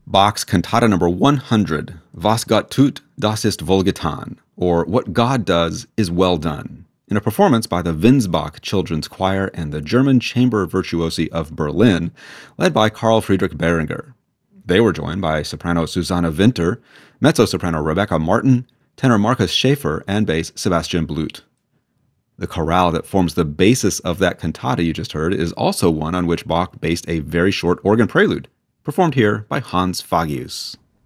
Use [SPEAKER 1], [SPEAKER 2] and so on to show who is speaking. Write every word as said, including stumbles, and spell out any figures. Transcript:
[SPEAKER 1] Bach's Cantata number one hundred, Was Gott tut, das ist wohlgetan, or What God Does is Well Done, in a performance by the Winsbach Children's Choir and the German Chamber Virtuosi of Berlin, led by Carl Friedrich Behringer. They were joined by soprano Susanne Winter, mezzo-soprano Rebecca Martin, tenor Marcus Schaefer, and bass Sebastian Blut. The chorale that forms the basis of that cantata you just heard is also one on which Bach based a very short organ prelude, performed here by Hans Fagius.